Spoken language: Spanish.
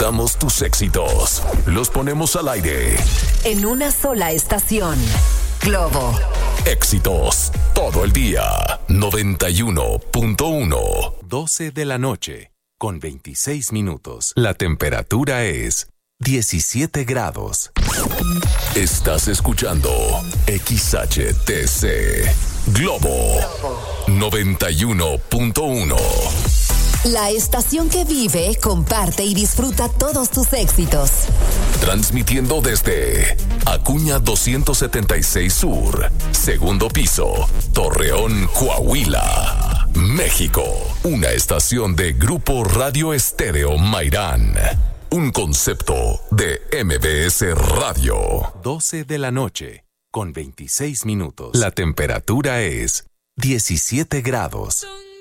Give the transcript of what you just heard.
Juntamos tus éxitos, los ponemos al aire. En una sola estación. Globo. Éxitos todo el día. 91.1. 12 de la noche, con 26 minutos. La temperatura es 17 grados. Estás escuchando XHTC Globo 91.1. La estación que vive, comparte y disfruta todos tus éxitos. Transmitiendo desde Acuña 276 Sur, segundo piso, Torreón, Coahuila, México. Una estación de Grupo Radio Estéreo Mairán. Un concepto de MBS Radio. 12 de la noche, con 26 minutos. La temperatura es 17 grados.